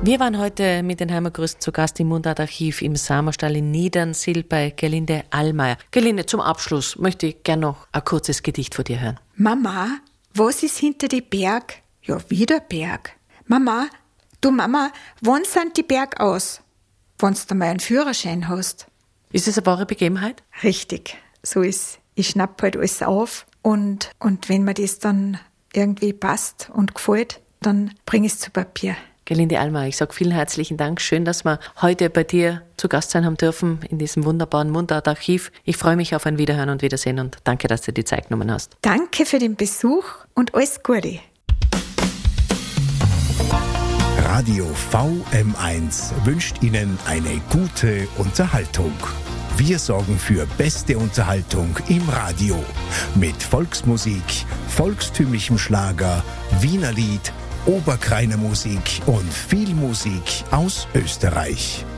Wir waren heute mit den Heimatgrüßen zu Gast im Mundartarchiv im Samerstall in Niedernsill bei Gerlinde Allmaier. Gerlinde, zum Abschluss möchte ich gerne noch ein kurzes Gedicht von dir hören. Mama, was ist hinter die Berg? Ja, wieder Berg. Mama, wann sind die Berg aus? Wenn's da mal einen Führerschein hast. Ist es eine wahre Begebenheit? Richtig, so ist. Ich schnapp halt alles auf und wenn mir das dann irgendwie passt und gefällt, dann bring ich es zu Papier. Gerlinde Allmaier, ich sage vielen herzlichen Dank. Schön, dass wir heute bei dir zu Gast sein haben dürfen in diesem wunderbaren Mundartarchiv. Ich freue mich auf ein Wiederhören und Wiedersehen und danke, dass du die Zeit genommen hast. Danke für den Besuch und alles Gute. Radio VM1 wünscht Ihnen eine gute Unterhaltung. Wir sorgen für beste Unterhaltung im Radio mit Volksmusik, volkstümlichem Schlager, Wiener Lied, Oberkreiner Musik und viel Musik aus Österreich.